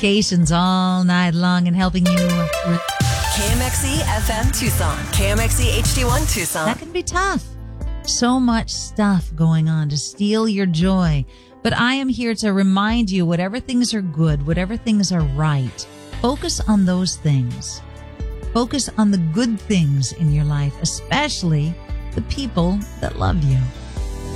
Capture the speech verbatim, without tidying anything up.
notifications all night long and helping you. K M X E F M Tucson. K M X E H D one Tucson. That can be tough. So much stuff going on to steal your joy. But I am here to remind you, whatever things are good, whatever things are right, focus on those things. Focus on the good things in your life, especially the people that love you.